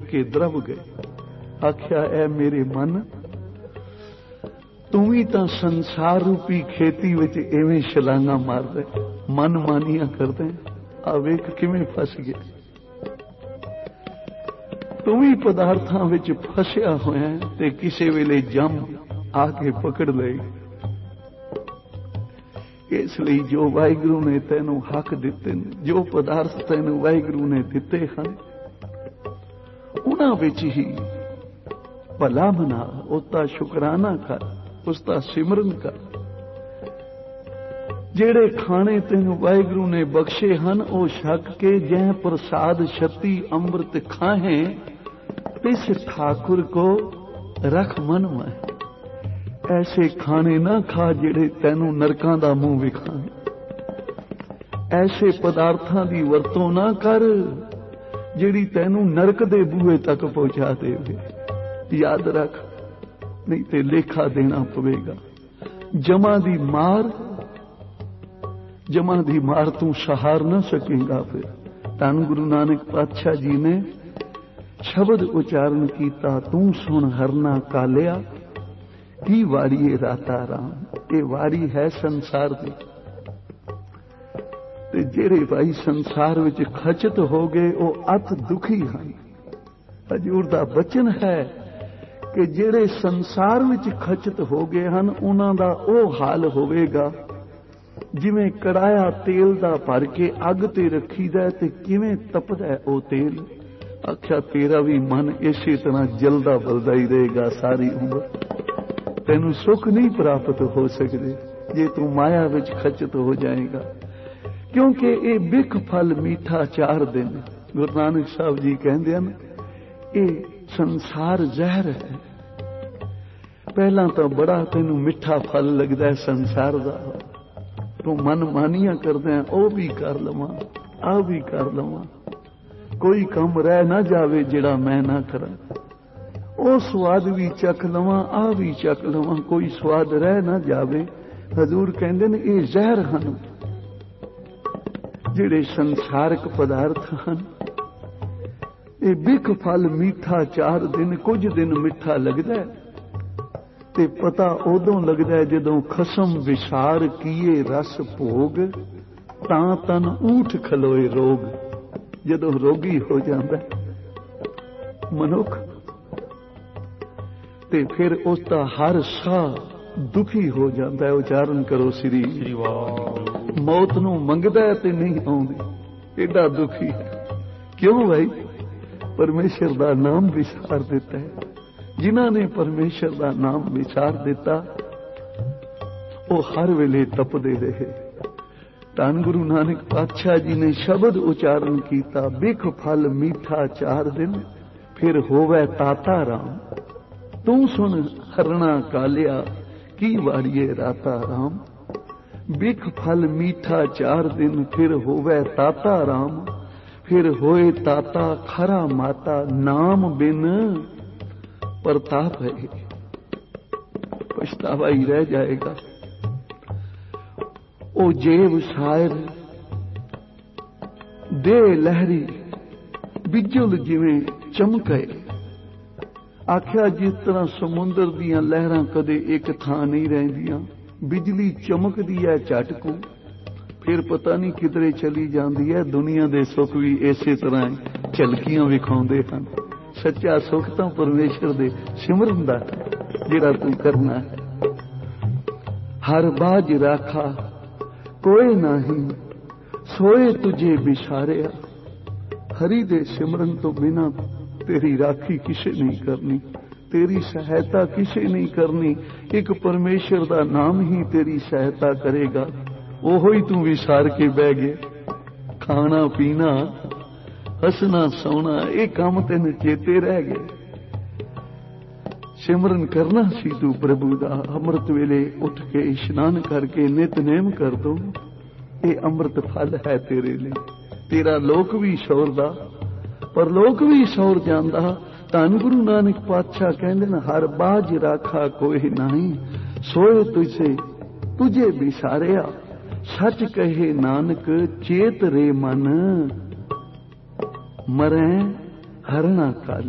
के द्रव गए। आख्या ऐ मेरे मन, तू भी तो संसार रूपी खेती विच इवें छलांगा मार दे, मन मानिया कर दे। आ वेख किवें फस गया। तू भी पदार्थां विच फसिया होया ते किसे वेले जम आके पकड़ ले। इसलिए जो वाहिगुरु ने तेनू हक दिते, जो पदार्थ तेनू वाहिगुरु ने दिते हैं, उन्हां विच ही भला मना, उसका शुकराना कर, उसका सिमरन कर। जेड़े खाने तेनू वाहिगुरु ने बख्शे हैं, वो छक के जै प्रसाद छत्ती अमृत खाए, तिस ठाकुर को रख मन में। ऐसे खाने ना खा जेड़े तेनू नरकां दा मुंह विखाने। ऐसे पदार्थां दी वरतों ना कर जेड़ी तेनू नरक दे बूहे तक पहुंचा देवे। याद रख, नहीं ते लेखा देना पवेगा। जमा दी मार तू सहार ना सकेगा। फिर धन गुरु नानक पातशाह जी ने शब्द उच्चारण किया, तू सुन हरना कालिया की वारी राता राम। ये वारी है संसार की। ते जेड़े भाई संसार विच खचित हो गए वो अत दुखी हैं। हजूर दा बचन है कि जेड़े संसार विच खचित हो गए हैं उन्हां दा ओ हाल होवेगा जिवें कड़ाया तेल दा भर के अग ते रखीदा ते किवें तपदा ओ तेल। आख्या तेरा भी मन इसी तरह जलदा बलदा ही रहेगा सारी उम्र। तेनू सुख नहीं प्राप्त हो सकते जे तू माया विच खचित हो जाएगा, क्योंकि ये बिख फल मीठा 4 दिन। गुरु नानक साहब जी कहते हैं ये संसार जहर है। पहला तो बड़ा तेनू मिठा फल लगता है संसार का, तू मन मानिया करते हैं, ओ भी कर लवा आ भी कर लवा, कोई काम रह ना जावे जिहड़ा मैं ना करा। ओ स्वाद भी चख लवा आ भी चख लवा, कोई स्वाद रह ना जावे। हजूर कहते हैं ये जहर हैं जिहड़े संसारिक पदार्थ हैं। ये बिख फल मीठा 4 दिन, कुछ दिन मिठा लगता है ते पता उदों लगता है जदों खसम विसार किए रस भोग, तां तन ऊठ खलोए रोग। जदों रोगी हो जाता मनुख ते फिर उसका हर साह दुखी हो जाता है। उच्चारण करो श्री मौत नू मंगदा है ते नहीं आउंदी, एडा दुखी है। क्यों भाई? परमेश्वर दा नाम विसार दिता है। जिन्हां ने परमेश्वर दा नाम विसार दिता वो हर वेले तपदे रहे। धन गुरु नानक पातशाह जी ने शब्द उच्चारण किया, बिख फल मीठा 4 दिन, फिर होवे ताता राम। तू सुन हरना कालिया की वारिये राता राम। बिख फल मीठा 4 दिन, फिर होवे ताता राम। फिर होए ताता खरा माता, नाम बिन प्रताप है। पछतावा ही रह जाएगा। ओ जेब शायर दे लहरी बिजुल जिवें चमके। आख्या जिस तरह समुद्र दियां लहरां कदे एक थां नहीं रहिंदियां, बिजली चमकदी है झटकू, फिर पता नहीं किधरे चली जाती है। दुनिया दे सुख भी इसे तरह झलकियां विखाउंदे हन। सच्चा सुख तो परमेश्वर दे सिमरन दा जिहड़ा तू करना है। हर बाज राखा कोई नहीं, सोए तुझे बिसारिया। हरि दे सिमरन तो बिना तेरी राखी किसे नहीं करनी, तेरी सहायता किसे नहीं करनी। एक परमेश्वर दा नाम ही तेरी सहायता करेगा। ओहो ही तू विसार के बह गए। खाना पीना हसना सोना ये काम तेन चेते रह गए। सिमरन करना सी तू प्रभु दा। अमृत वेले उठ के इशनान करके नितनेम कर दो, ये अमृत फल है तेरे लिए। तेरा लोक भी सौरदा, पर लोक भी सौर जांदा। धन गुरु नानक पातशाह कहंदे न, हर बाज राखा कोई नहीं, सोए तुझे बिसारिया। सच कहे नानक चेत रे मन, मरें हरना काल।